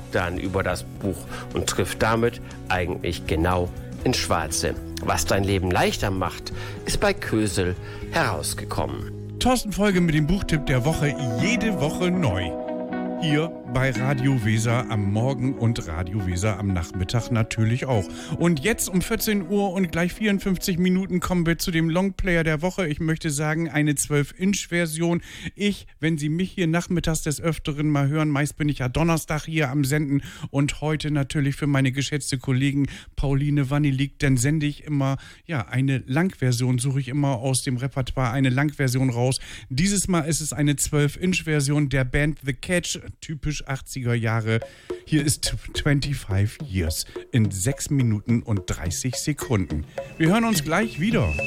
dann über das Buch und trifft damit eigentlich genau ins Schwarze. Was dein Leben leichter macht, ist bei Kösel herausgekommen. Thorsten Folge mit dem Buchtipp der Woche, jede Woche neu. Hier bei Radio Weser am Morgen und Radio Weser am Nachmittag natürlich auch. Und jetzt um 14 Uhr und gleich 54 Minuten kommen wir zu dem Longplayer der Woche. Ich möchte sagen, eine 12-Inch-Version. Wenn Sie mich hier nachmittags des Öfteren mal hören, meist bin ich ja Donnerstag hier am Senden und heute natürlich für meine geschätzte Kollegin Pauline Wannilik, dann sende ich immer, eine Langversion, suche ich immer aus dem Repertoire eine Langversion raus. Dieses Mal ist es eine 12-Inch-Version der Band The Catch, typisch 80er Jahre. Hier ist 25 Years in 6 Minuten und 30 Sekunden. Wir hören uns gleich wieder.